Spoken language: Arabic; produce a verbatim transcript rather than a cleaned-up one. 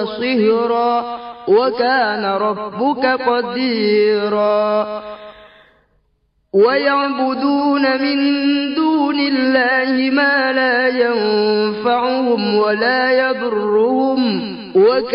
وصهرا وكان ربك قديرا ويعبدون من دون الله ما لا ينفعهم ولا يضرهم